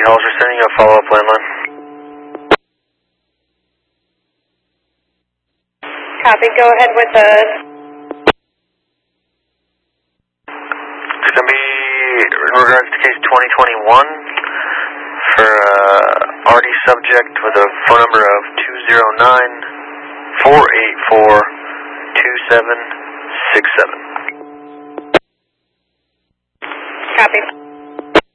calls. We're sending you a follow-up landline. Copy. Go ahead with the... It's going to be in regards to case 2021 for RD subject with a phone number of 209-484-2767.